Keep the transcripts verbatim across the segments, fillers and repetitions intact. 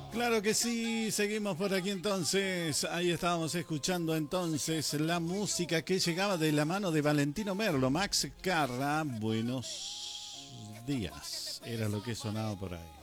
Claro que sí, seguimos por aquí entonces. Ahí estábamos escuchando entonces la música que llegaba de la mano de Valentino Merlo, Max Carra. Buenos días, era lo que sonaba por ahí.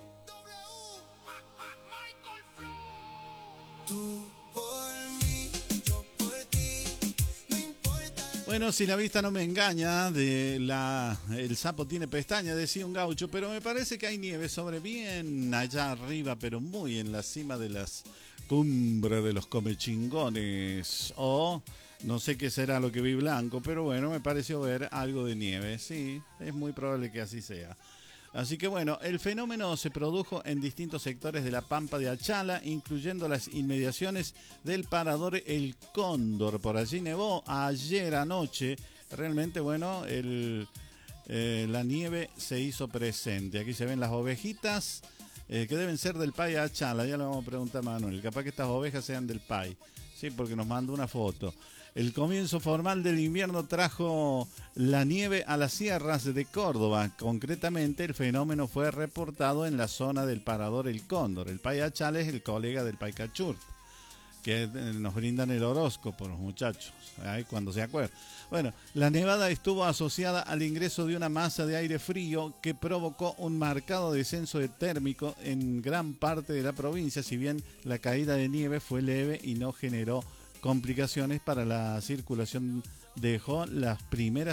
Bueno, si la vista no me engaña, de la, el sapo tiene pestaña, decía un gaucho, pero me parece que hay nieve sobre bien allá arriba, pero muy en la cima de las cumbres de los comechingones. O no sé qué será lo que vi blanco, pero bueno, me pareció ver algo de nieve. Sí, es muy probable que así sea. Así que bueno, el fenómeno se produjo en distintos sectores de la Pampa de Achala, incluyendo las inmediaciones del parador El Cóndor. Por allí nevó ayer anoche. Realmente, bueno, el, eh, la nieve se hizo presente. Aquí se ven las ovejitas eh, que deben ser del Pai Achala. Ya le vamos a preguntar a Manuel. Capaz que estas ovejas sean del Pai. Sí, porque nos mandó una foto. El comienzo formal del invierno trajo la nieve a las sierras de Córdoba. Concretamente, el fenómeno fue reportado en la zona del Parador El Cóndor. El Pai Achal es el colega del Pai Cachur, que nos brindan el horóscopo los muchachos, ahí cuando se acuerdan. Bueno, la nevada estuvo asociada al ingreso de una masa de aire frío que provocó un marcado descenso de térmico en gran parte de la provincia, si bien la caída de nieve fue leve y no generó complicaciones para la circulación, dejó las primeras